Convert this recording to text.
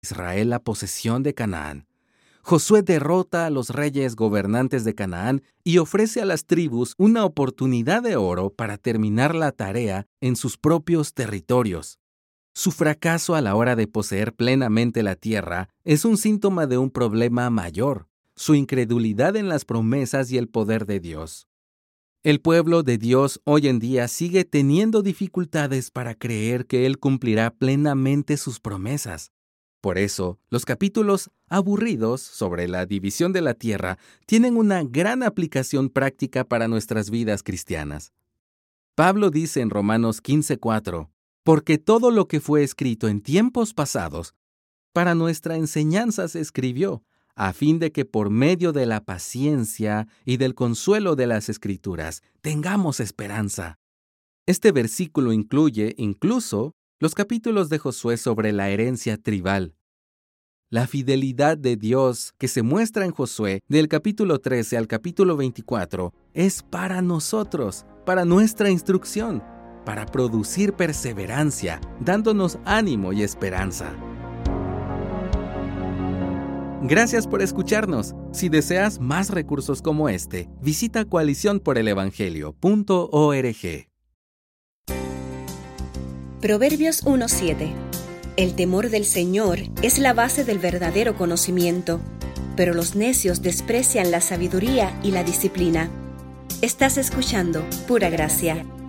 Israel la posesión de Canaán. Josué derrota a los reyes gobernantes de Canaán y ofrece a las tribus una oportunidad de oro para terminar la tarea en sus propios territorios. Su fracaso a la hora de poseer plenamente la tierra es un síntoma de un problema mayor, su incredulidad en las promesas y el poder de Dios. El pueblo de Dios hoy en día sigue teniendo dificultades para creer que Él cumplirá plenamente sus promesas. Por eso, los capítulos aburridos sobre la división de la tierra tienen una gran aplicación práctica para nuestras vidas cristianas. Pablo dice en Romanos 15:4, porque todo lo que fue escrito en tiempos pasados, para nuestra enseñanza se escribió, a fin de que por medio de la paciencia y del consuelo de las Escrituras tengamos esperanza. Este versículo incluye incluso los capítulos de Josué sobre la herencia tribal. La fidelidad de Dios que se muestra en Josué del capítulo 13 al capítulo 24 es para nosotros, para nuestra instrucción, para producir perseverancia, dándonos ánimo y esperanza. Gracias por escucharnos. Si deseas más recursos como este, visita coaliciónporelevangelio.org. Proverbios 1:7. El temor del Señor es la base del verdadero conocimiento, pero los necios desprecian la sabiduría y la disciplina. Estás escuchando Pura Gracia.